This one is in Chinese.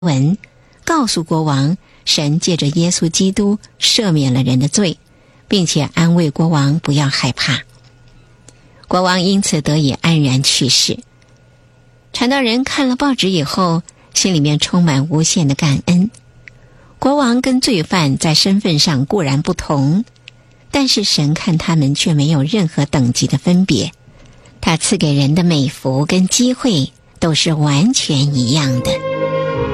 文，告诉国王，神借着耶稣基督赦免了人的罪，并且安慰国王不要害怕。国王因此得以安然去世。传道人看了报纸以后，心里面充满无限的感恩。国王跟罪犯在身份上固然不同，但是神看他们却没有任何等级的分别，他赐给人的美福跟机会都是完全一样的。